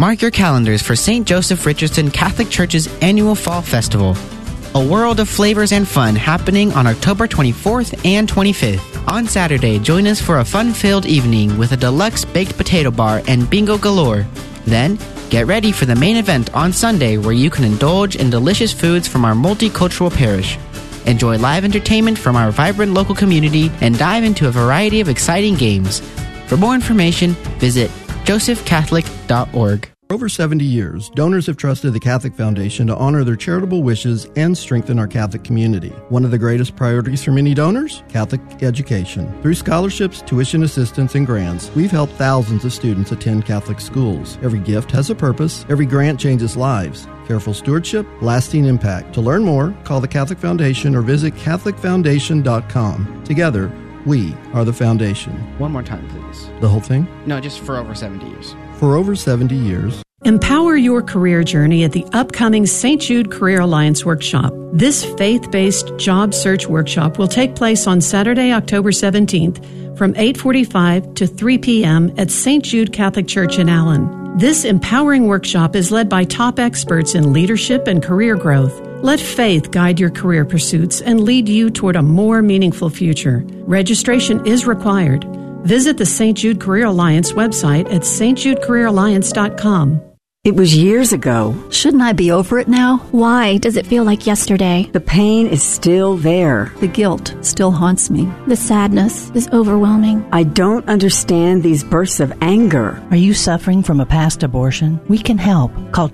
Mark your calendars for St. Joseph Richardson Catholic Church's annual Fall Festival. A world of flavors and fun happening on October 24th and 25th. On Saturday, join us for a fun-filled evening with a deluxe baked potato bar and bingo galore. Then, get ready for the main event on Sunday where you can indulge in delicious foods from our multicultural parish. Enjoy live entertainment from our vibrant local community and dive into a variety of exciting games. For more information, visit josephcatholic.org. For over 70 years, donors have trusted the Catholic Foundation to honor their charitable wishes and strengthen our Catholic community. One of the greatest priorities for many donors? Catholic education. Through scholarships, tuition assistance, and grants, we've helped thousands of students attend Catholic schools. Every gift has a purpose. Every grant changes lives. Careful stewardship, lasting impact. To learn more, call the Catholic Foundation or visit CatholicFoundation.com. Together, we are the Foundation. One more time, please. The whole thing? No, just for over 70 years. For over 70 years. Empower your career journey at the upcoming St. Jude Career Alliance Workshop. This faith-based job search workshop will take place on Saturday, October 17th from 8:45 to 3 p.m. at St. Jude Catholic Church in Allen. This empowering workshop is led by top experts in leadership and career growth. Let faith guide your career pursuits and lead you toward a more meaningful future. Registration is required. Visit the St. Jude Career Alliance website at stjudecareeralliance.com. It was years ago. Shouldn't I be over it now? Why does it feel like yesterday? The pain is still there. The guilt still haunts me. The sadness is overwhelming. I don't understand these bursts of anger. Are you suffering from a past abortion? We can help. Call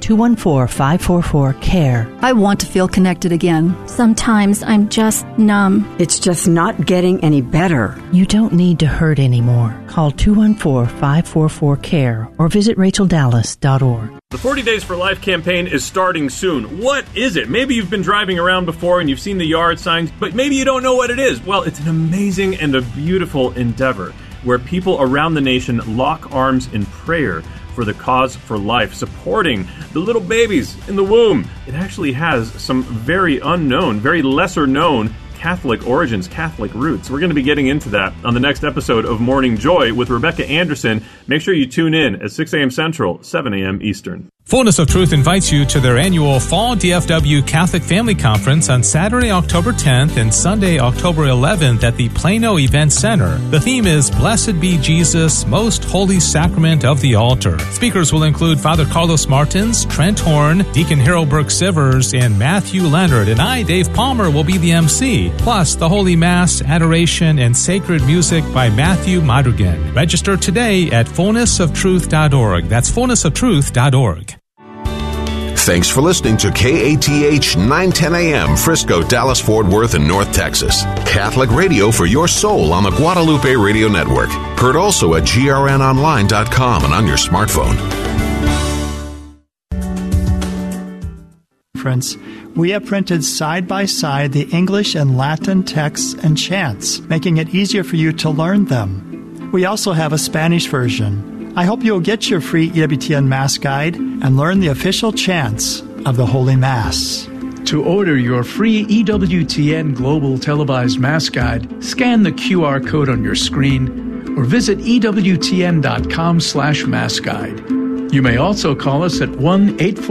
214-544-CARE. I want to feel connected again. Sometimes I'm just numb. It's just not getting any better. You don't need to hurt anymore. Call 214-544-CARE or visit racheldallas.org. The 40 Days for Life campaign is starting soon. What is it? Maybe you've been driving around before and you've seen the yard signs, but maybe you don't know what it is. Well, it's an amazing and a beautiful endeavor where people around the nation lock arms in prayer for the cause for life, supporting the little babies in the womb. It actually has some very unknown, very lesser known Catholic origins, Catholic roots. We're going to be getting into that on the next episode of Morning Joy with Rebecca Anderson. Make sure you tune in at 6 a.m. Central, 7 a.m. Eastern. Fullness of Truth invites you to their annual Fall DFW Catholic Family Conference on Saturday, October 10th and Sunday, October 11th at the Plano Event Center. The theme is Blessed be Jesus, Most Holy Sacrament of the Altar. Speakers will include Father Carlos Martins, Trent Horn, Deacon Harold Burke-Sivers, and Matthew Leonard. And I, Dave Palmer, will be the MC. Plus, the Holy Mass, adoration, and sacred music by Matthew Madrigan. Register today at fullnessoftruth.org. That's fullnessoftruth.org. Thanks for listening to KATH 910 AM, Frisco, Dallas, Fort Worth, and North Texas. Catholic radio for your soul on the Guadalupe Radio Network. Heard also at grnonline.com and on your smartphone. Friends, we have printed side by side the English and Latin texts and chants, making it easier for you to learn them. We also have a Spanish version. I hope you'll get your free EWTN Mass Guide and learn the official chants of the Holy Mass. To order your free EWTN Global Televised Mass Guide, scan the QR code on your screen or visit EWTN.com/Mass Guide. You may also call us at 1-844